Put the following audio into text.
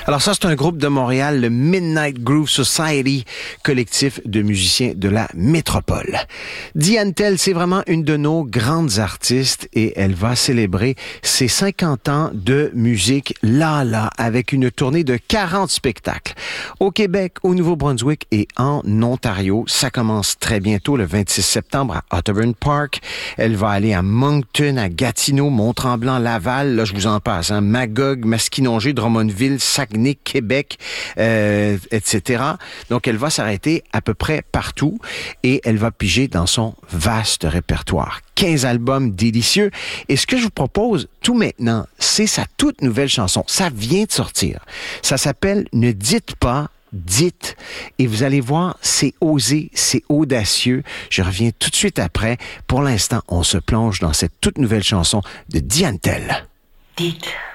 Alors ça, c'est un groupe de Montréal, le Midnight Groove Society, collectif de musiciens de la métropole. Diane Tell, c'est vraiment une de nos grandes artistes et elle va célébrer ses 50 ans de musique là, avec une tournée de 40 spectacles. Au Québec, au Nouveau-Brunswick et en Ontario. Ça commence très bientôt, le 26 septembre à Otterburn Park. Elle va aller à Moncton, à Gatineau, Mont-Tremblant, Laval. Là, je vous en passe. Magog, Masquinongé, Drummondville, Saguenay, Québec, etc. Donc, elle va s'arrêter à peu près partout et elle va piger dans son vaste répertoire. 15 albums délicieux. Et ce que je vous propose tout maintenant, c'est sa toute nouvelle chanson. Ça vient de sortir. Ça s'appelle « Ne dites pas ». Dites, et vous allez voir, c'est osé, c'est audacieux. Je reviens tout de suite après. Pour l'instant, on se plonge dans cette toute nouvelle chanson de Diane Tell. Dites.